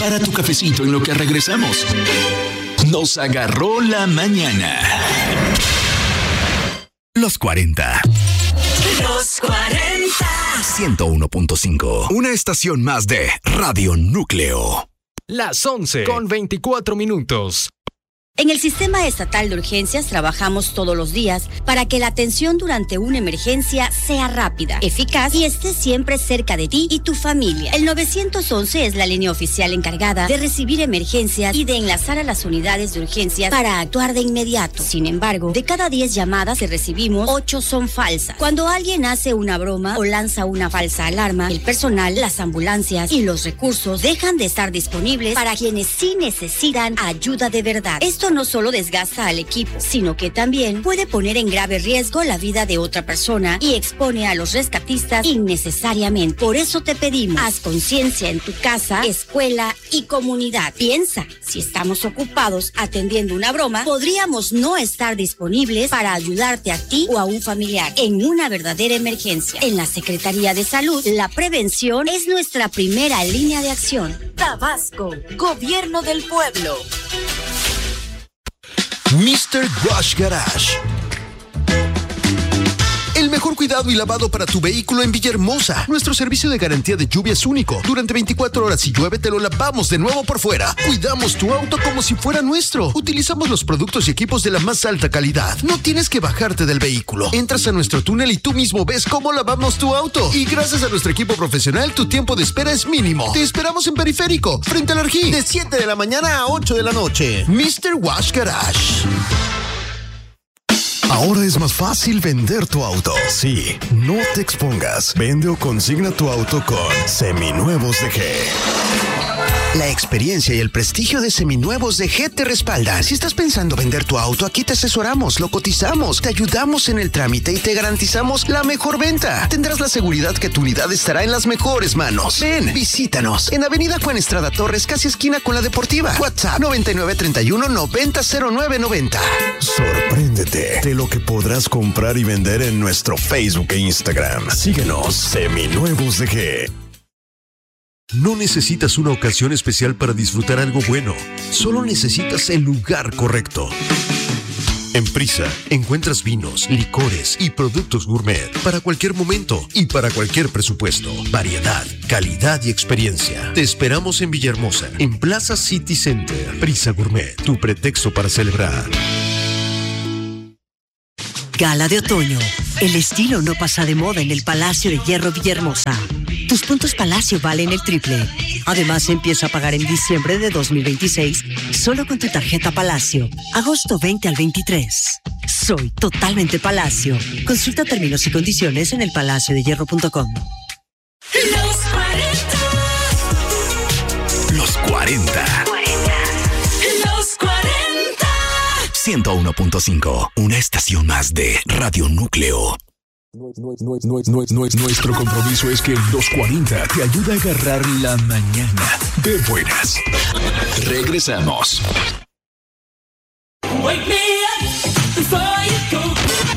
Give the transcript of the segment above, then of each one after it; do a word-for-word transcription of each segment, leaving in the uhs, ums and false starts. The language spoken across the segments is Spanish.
Prepara tu cafecito en lo que regresamos. Nos agarró la mañana. Los cuarenta. Los cuarenta. ciento uno punto cinco. Una estación más de Radio Núcleo. Las once con veinticuatro minutos. En el Sistema Estatal de Urgencias trabajamos todos los días para que la atención durante una emergencia sea rápida, eficaz y esté siempre cerca de ti y tu familia. El nueve once es la línea oficial encargada de recibir emergencias y de enlazar a las unidades de urgencias para actuar de inmediato. Sin embargo, de cada diez llamadas que recibimos, ocho son falsas. Cuando alguien hace una broma o lanza una falsa alarma, el personal, las ambulancias y los recursos dejan de estar disponibles para quienes sí necesitan ayuda de verdad. Esto no solo desgasta al equipo, sino que también puede poner en grave riesgo la vida de otra persona y expone a los rescatistas innecesariamente. Por eso te pedimos, haz conciencia en tu casa, escuela y comunidad. Piensa, si estamos ocupados atendiendo una broma, podríamos no estar disponibles para ayudarte a ti o a un familiar en una verdadera emergencia. En la Secretaría de Salud, la prevención es nuestra primera línea de acción. Tabasco, Gobierno del Pueblo. mister Wash Garage. El mejor cuidado y lavado para tu vehículo en Villahermosa. Nuestro servicio de garantía de lluvia es único. Durante veinticuatro horas si llueve, te lo lavamos de nuevo por fuera. Cuidamos tu auto como si fuera nuestro. Utilizamos los productos y equipos de la más alta calidad. No tienes que bajarte del vehículo. Entras a nuestro túnel y tú mismo ves cómo lavamos tu auto. Y gracias a nuestro equipo profesional, tu tiempo de espera es mínimo. Te esperamos en Periférico, frente al Arjí, de siete de la mañana a ocho de la noche. mister Wash Garage. Ahora es más fácil vender tu auto. Sí, no te expongas. Vende o consigna tu auto con Seminuevos de G. La experiencia y el prestigio de Seminuevos de G te respaldan. Si estás pensando vender tu auto, aquí te asesoramos, lo cotizamos, te ayudamos en el trámite y te garantizamos la mejor venta. Tendrás la seguridad que tu unidad estará en las mejores manos. Ven, visítanos en Avenida Juan Estrada Torres, casi esquina con la Deportiva. WhatsApp noventa y nueve treinta y uno noventa cero nueve noventa. Sorpréndete de lo que podrás comprar y vender en nuestro Facebook e Instagram. Síguenos, Seminuevos de G. No necesitas una ocasión especial para disfrutar algo bueno. Solo necesitas el lugar correcto. En Prisa encuentras vinos, licores y productos gourmet para cualquier momento y para cualquier presupuesto. Variedad, calidad y experiencia. Te esperamos en Villahermosa, en Plaza City Center. Prisa Gourmet, tu pretexto para celebrar. Gala de otoño. El estilo no pasa de moda en el Palacio de Hierro Villahermosa. Tus puntos Palacio valen el triple. Además, empieza a pagar en diciembre de dos mil veintiséis solo con tu tarjeta Palacio. Agosto veinte al veintitrés. Soy totalmente Palacio. Consulta términos y condiciones en el palacio de hierro punto com. Los cuarenta. Los cuarenta. Los cuarenta. ciento uno punto cinco. Una estación más de Radio Núcleo. Nuestro compromiso es que los cuarenta te ayuda a agarrar la mañana de buenas. Regresamos. Wake me up before you go.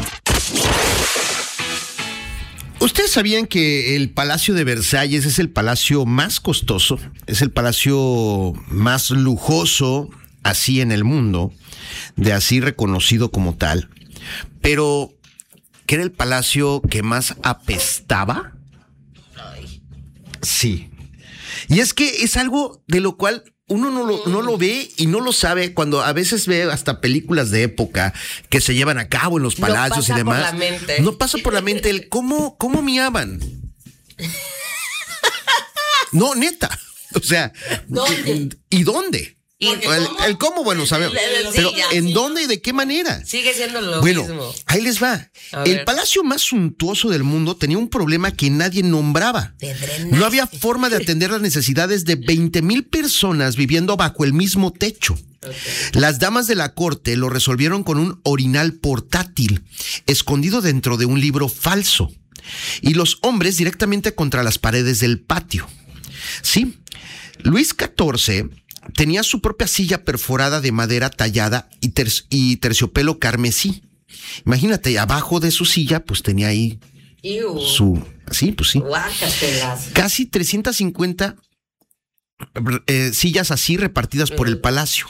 ¿Ustedes sabían que el Palacio de Versalles es el palacio más costoso? Es el palacio más lujoso así en el mundo, de así reconocido como tal. Pero ¿que era el palacio que más apestaba? Sí. Y es que es algo de lo cual uno no lo, no lo ve y no lo sabe cuando a veces ve hasta películas de época que se llevan a cabo en los palacios no y demás. Por la mente. No pasa por la mente el cómo, cómo miaban. No, neta. O sea, ¿dónde? ¿Y dónde? ¿Y el, cómo? el cómo, bueno, sabemos. Pero Sí, ya, ¿en sí. dónde y de qué manera? Sigue siendo lo bueno, mismo. ahí les va. A El ver. palacio más suntuoso del mundo tenía un problema que nadie nombraba. No había forma de atender las necesidades de veinte mil personas viviendo bajo el mismo techo. Okay. Las damas de la corte lo resolvieron con un orinal portátil, escondido dentro de un libro falso, y los hombres directamente contra las paredes del patio. Sí, Luis catorce tenía su propia silla perforada de madera tallada y, ter- y terciopelo carmesí. Imagínate, abajo de su silla, pues tenía ahí Ew. su... Sí, pues sí. Guácatelas. Casi trescientas cincuenta eh, sillas así repartidas por el palacio.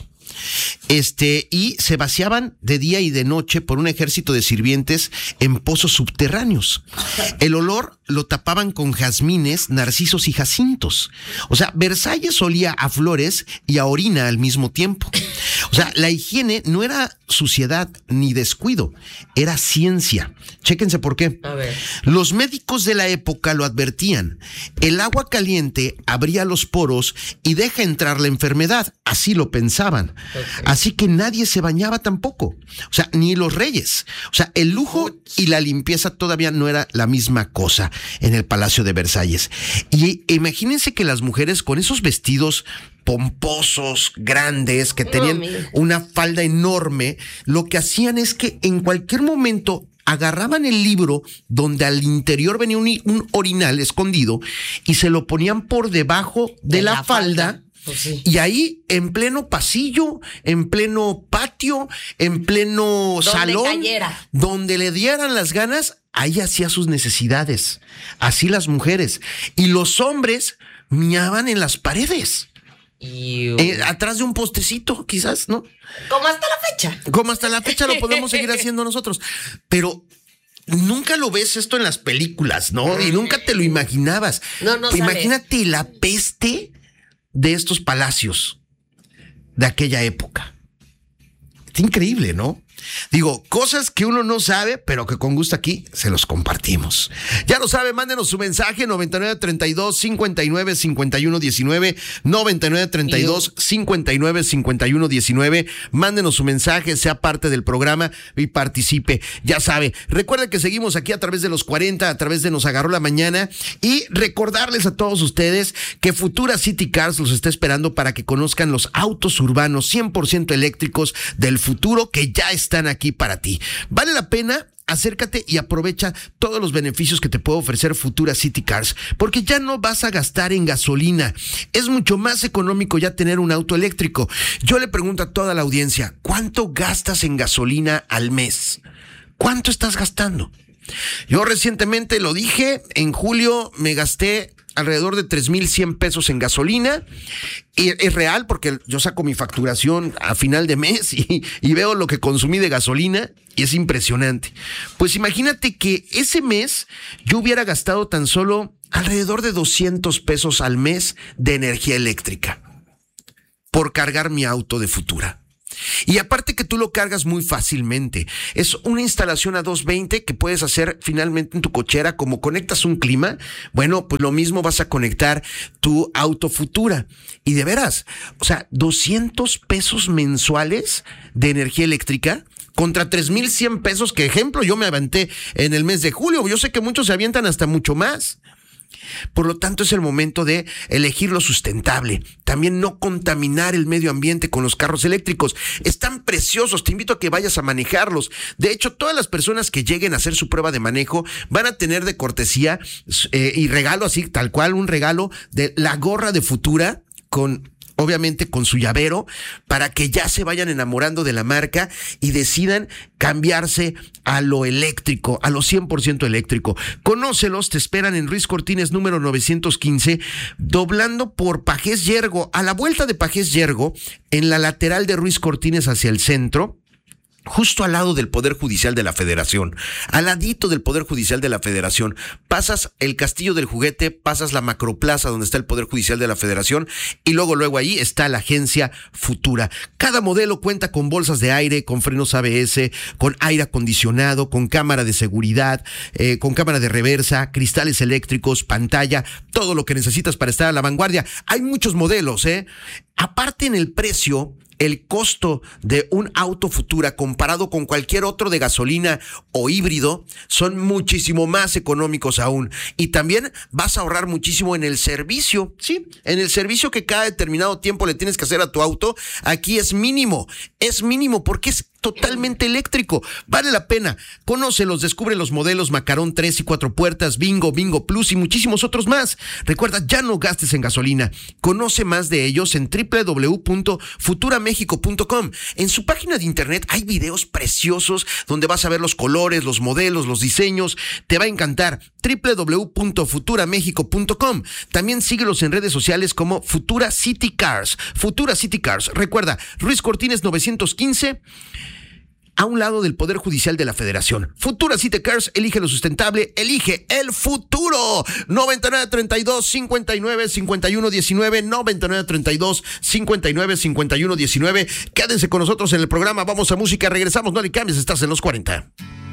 Este, y se vaciaban de día y de noche por un ejército de sirvientes en pozos subterráneos. El olor lo tapaban con jazmines, narcisos y jacintos. O sea, Versalles olía a flores y a orina al mismo tiempo. O sea, la higiene no era suciedad ni descuido, era ciencia. Chéquense por qué. A ver. Los médicos de la época lo advertían. El agua caliente abría los poros y deja entrar la enfermedad. Así lo pensaban. Okay. Así que nadie se bañaba tampoco. O sea, ni los reyes. O sea, el lujo y la limpieza todavía no era la misma cosa en el Palacio de Versalles. Y imagínense que las mujeres con esos vestidos pomposos, grandes, que tenían no, una falda enorme, lo que hacían es que en cualquier momento agarraban el libro donde al interior venía un, un orinal escondido y se lo ponían por debajo de, de la, la falda, falda. Pues sí. Y ahí, en pleno pasillo, en pleno patio, en pleno donde salón, cayera. Donde le dieran las ganas, ahí hacía sus necesidades. Así las mujeres. Y los hombres miaban en las paredes. Eh, atrás de un postecito, quizás, ¿no? Como hasta la fecha. Como hasta la fecha lo podemos seguir haciendo nosotros. Pero nunca lo ves esto en las películas, ¿no? Y nunca te lo imaginabas. No, no Imagínate sabe. La peste de estos palacios de aquella época. Es increíble, ¿no? Digo, cosas que uno no sabe, pero que con gusto aquí se los compartimos. Ya lo sabe, mándenos su mensaje noventa y nueve treinta y dos cincuenta y nueve cincuenta y uno diecinueve, noventa y nueve treinta y dos cincuenta y nueve cincuenta y uno diecinueve. Mándenos su mensaje, sea parte del programa y participe. Ya sabe, recuerden que seguimos aquí a través de los cuarenta, a través de Nos Agarró la Mañana, y recordarles a todos ustedes que Futura City Cars los está esperando para que conozcan los autos urbanos cien por ciento eléctricos del futuro que ya están aquí para ti. Vale la pena. Acércate y aprovecha todos los beneficios que te puede ofrecer Futura City Cars, porque ya no vas a gastar en gasolina. Es mucho más económico ya tener un auto eléctrico. Yo le pregunto a toda la audiencia, ¿cuánto gastas en gasolina al mes? ¿Cuánto estás gastando? Yo recientemente lo dije, en julio me gasté alrededor de tres mil cien pesos en gasolina. Y es real porque yo saco mi facturación a final de mes y, y veo lo que consumí de gasolina y es impresionante. Pues imagínate que ese mes yo hubiera gastado tan solo alrededor de doscientos pesos al mes de energía eléctrica por cargar mi auto de Futura. Y aparte que tú lo cargas muy fácilmente. Es una instalación a doscientos veinte que puedes hacer finalmente en tu cochera. Como conectas un clima, bueno, pues lo mismo vas a conectar tu auto Futura. Y de veras, o sea, doscientos pesos mensuales de energía eléctrica contra tres mil cien pesos, que ejemplo yo me aventé en el mes de julio. Yo sé que muchos se avientan hasta mucho más. Por lo tanto, es el momento de elegir lo sustentable. También no contaminar el medio ambiente con los carros eléctricos. Están preciosos, te invito a que vayas a manejarlos. De hecho, todas las personas que lleguen a hacer su prueba de manejo van a tener de cortesía eh, y regalo así, tal cual, un regalo de la gorra de Futura con... obviamente con su llavero, para que ya se vayan enamorando de la marca y decidan cambiarse a lo eléctrico, a lo cien por ciento eléctrico. Conócelos, te esperan en Ruiz Cortines número novecientos quince, doblando por Pajés Yergo, a la vuelta de Pajés Yergo, en la lateral de Ruiz Cortines hacia el centro, justo al lado del Poder Judicial de la Federación, al ladito del Poder Judicial de la Federación. Pasas el Castillo del Juguete, pasas la Macroplaza donde está el Poder Judicial de la Federación y luego luego ahí está la agencia Futura. Cada modelo cuenta con bolsas de aire, con frenos A B S, con aire acondicionado, con cámara de seguridad, eh, con cámara de reversa, cristales eléctricos, pantalla, todo lo que necesitas para estar a la vanguardia. Hay muchos modelos, ¿eh? Aparte en el precio, el costo de un auto Futura comparado con cualquier otro de gasolina o híbrido son muchísimo más económicos aún. Y también vas a ahorrar muchísimo en el servicio, ¿sí? En el servicio que cada determinado tiempo le tienes que hacer a tu auto, aquí es mínimo. Es mínimo porque es totalmente eléctrico. Vale la pena. Conócelos, descubre los modelos Macarón tres y cuatro puertas, Bingo, Bingo Plus y muchísimos otros más. Recuerda, ya no gastes en gasolina. Conoce más de ellos en doble u doble u doble u punto futura méxico punto com. En su página de internet hay videos preciosos donde vas a ver los colores, los modelos, los diseños. Te va a encantar. doble u doble u doble u punto futura méxico punto com. También síguelos en redes sociales como Futura City Cars. Futura City Cars. Recuerda, Ruiz Cortines novecientos quince, a un lado del Poder Judicial de la Federación. Futura City Cars, elige lo sustentable, elige el futuro. noventa y nueve treinta y dos cincuenta y nueve cincuenta y uno diecinueve, noventa y nueve treinta y dos cincuenta y nueve cincuenta y uno diecinueve. Quédense con nosotros en el programa, vamos a música, regresamos, no le cambies, estás en los cuarenta.